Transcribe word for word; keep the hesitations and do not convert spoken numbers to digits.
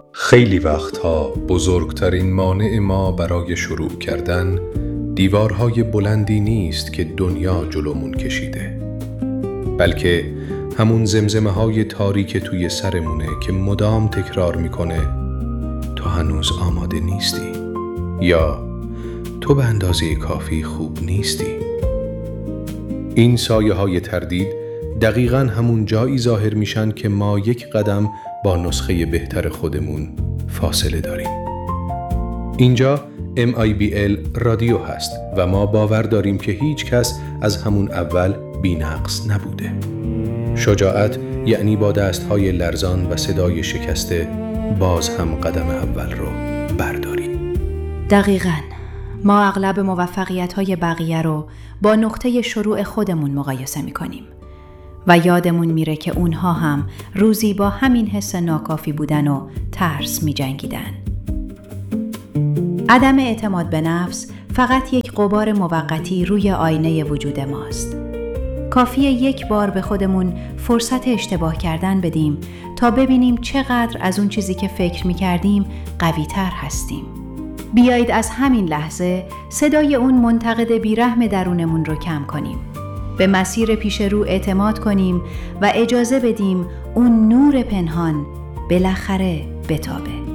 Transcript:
خیلی وقتها بزرگترین مانع ما برای شروع کردن دیوارهای بلندی نیست که دنیا جلومون کشیده، بلکه همون زمزمه های تاریک توی سرمونه که مدام تکرار میکنه تو هنوز آماده نیستی یا تو به اندازه کافی خوب نیستی. این سایه های تردید دقیقاً همون جایی ظاهر میشن که ما یک قدم با نسخه بهتر خودمون فاصله داریم. اینجا ام آی بی ال رادیو هست و ما باور داریم که هیچ کس از همون اول بی‌نقص نبوده. شجاعت یعنی با دستهای لرزان و صدای شکسته باز هم قدم اول رو برداریم. دقیقاً ما اغلب موفقیت‌های بقیه رو با نقطه شروع خودمون مقایسه می‌کنیم و یادمون میره که اونها هم روزی با همین حس ناکافی بودن و ترس می‌جنگیدن. عدم اعتماد به نفس فقط یک غبار موقتی روی آینه وجود ماست. کافیه یک بار به خودمون فرصت اشتباه کردن بدیم تا ببینیم چقدر از اون چیزی که فکر می‌کردیم قوی‌تر هستیم. بیایید از همین لحظه صدای اون منتقد بیرحم درونمون رو کم کنیم. به مسیر پیش رو اعتماد کنیم و اجازه بدیم اون نور پنهان بالاخره بتابه.